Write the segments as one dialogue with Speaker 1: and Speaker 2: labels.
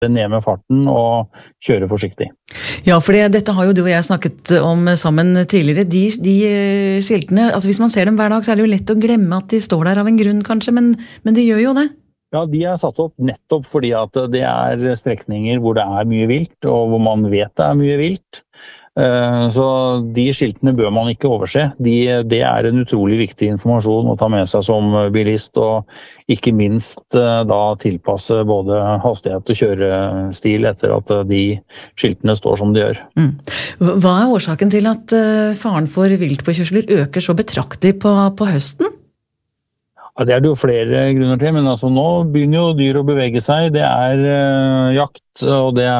Speaker 1: ned med farten og kjøre forsiktig.
Speaker 2: Ja, for dette har jo du og jeg snakket om sammen tidligere. De skiltene, altså hvis man ser dem hver dag, så det jo lett å glemme at de står der av en grunn kanskje, men de gjør jo det.
Speaker 1: Ja, de satt opp nettopp fordi at det strekninger hvor det mye vilt, og hvor man vet det mye vilt. Så de skiltene bør man ikke overse. Det en utrolig viktig informasjon å ta med seg som bilist, og ikke minst da tilpasse både hastighet og kjørestil etter at de skiltene står som de gjør.
Speaker 2: Hva årsaken til at faren for viltpåkjørsler øker så betraktelig på høsten?
Speaker 1: Ja, det det jo flere grunner til, men altså nå begynner jo dyr å bevege seg. Det jakt, og det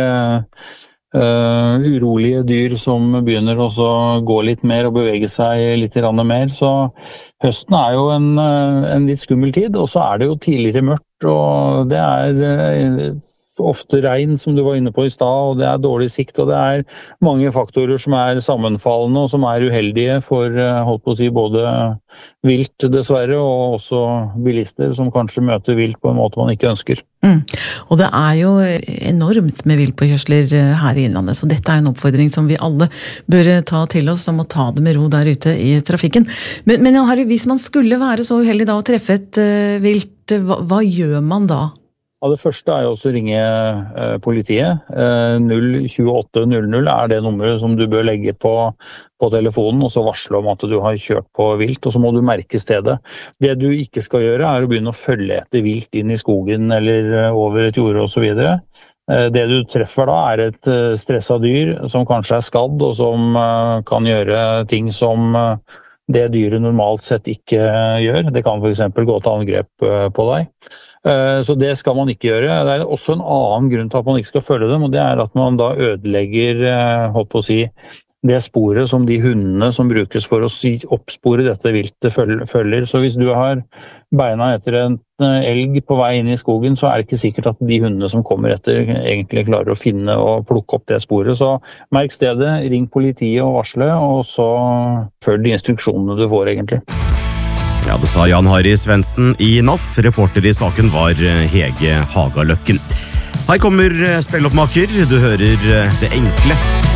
Speaker 1: urolige dyr som begynner også å gå litt mer og bevege seg litt mer, så høsten jo en litt skummel tid, og så det jo tidligere mørkt, og det ofte regn som du var inne på i stad, og det dårlig sikt, og det mange faktorer som sammenfallende og som uheldige for, holdt på å si, både vilt dessverre, og også bilister som kanskje møter vilt på en måte man ikke ønsker.
Speaker 2: Og det jo enormt med viltpåkjørsler her i Innlandet, så dette en oppfordring som vi alle bør ta til oss, om å ta det med ro der ute i trafikken. Men Harry, hvis man skulle være så uheldig da å treffe et vilt, hva gjør man da?
Speaker 1: Ja, det første jo også å ringe politiet. 02800 det nummeret som du bør legge på telefonen, og så varsle om at du har kjørt på vilt, og så må du merke stedet. Det du ikke skal gjøre å begynne å følge etter vilt inn i skogen eller over et jorde og så videre. Det du treffer da et stresset dyr som kanskje skadd, og som kan gjøre ting som det dyret normalt sett ikke gjør. Det kan for eksempel gå til angrep på deg. Så det skal man ikke gjøre. Det også en annen grunn til at man ikke skal følge dem, og det at man da ødelegger, holdt på å si, det sporet som de hundene som brukes for å oppspore dette viltet følger. Så hvis du har beina etter en elg på vei inn i skogen, så det ikke sikkert at de hundene som kommer etter egentlig klarer å finne og plukke opp det sporet. Så merk stedet, ring politiet og varsle, og så følg de instruksjonene du får egentlig.
Speaker 3: Ja, det sa Jan Harry Svendsen i NAF. Reporter i saken var Hege Hagaløkken. Her kommer Spelloppmaker. Du hører det enkle.